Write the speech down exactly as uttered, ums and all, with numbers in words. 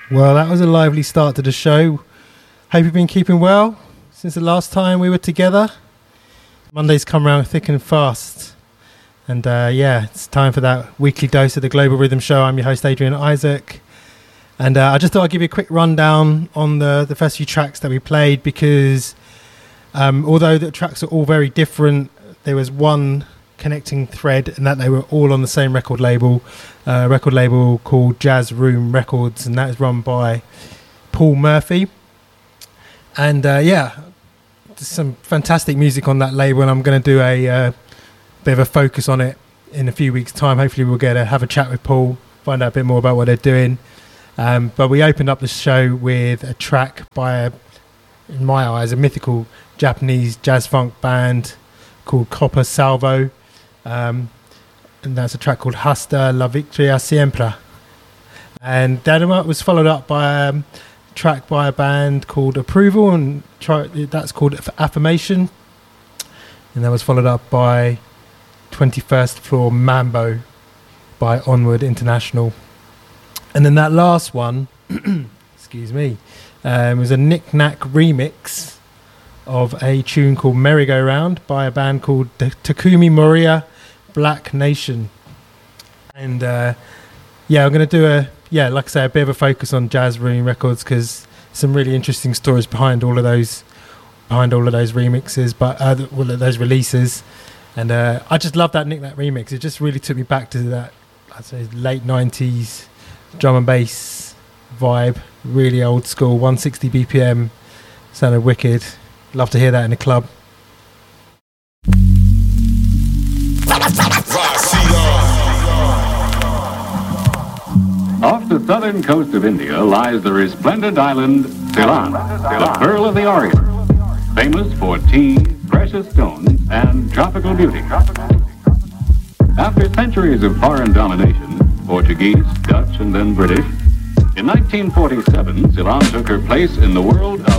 Well, that was a lively start to the show. Hope you've been keeping well since the last time we were together. Mondays come around thick and fast. And uh, yeah, it's time for that weekly dose of the Global Rhythm Show. I'm your host, Adrian Isaac. And uh, I just thought I'd give you a quick rundown on the, the first few tracks that we played, because um, although the tracks are all very different, there was one connecting thread, and that they were all on the same record label, a uh, record label called Jazz Room Records, and that is run by Paul Murphy. And uh, yeah, there's some fantastic music on that label, and I'm going to do a uh, bit of a focus on it in a few weeks' time. Hopefully we'll get to have a chat with Paul, find out a bit more about what they're doing. Um, but we opened up the show with a track by, a, in my eyes, a mythical Japanese jazz funk band called Copper Salvo. Um, and that's a track called Hasta la Victoria Siempre. And that was followed up by um, a track by a band called Approval, and try, that's called Affirmation. And that was followed up by twenty-first Floor Mambo by Onward International. And then that last one, excuse me, um, was a Knick Knack remix of a tune called Merry-Go-Round by a band called Takumi Moriya Black Nation. And uh, yeah, I'm going to do a, yeah, like I say, a bit of a focus on Jazz Room Records, because some really interesting stories behind all of those, behind all of those remixes, but uh, all of those releases. And uh, I just love that Knick Knack remix. It just really took me back to that, I'd say, late nineties drum and bass vibe, really old school, one sixty B P M, sounded wicked. Love to hear that in the club. Off the southern coast of India lies the resplendent island Ceylon, the Pearl of the Orient, famous for tea, precious stones, and tropical beauty. After centuries of foreign domination, Portuguese, Dutch, and then British, in nineteen forty-seven, Ceylon took her place in the world of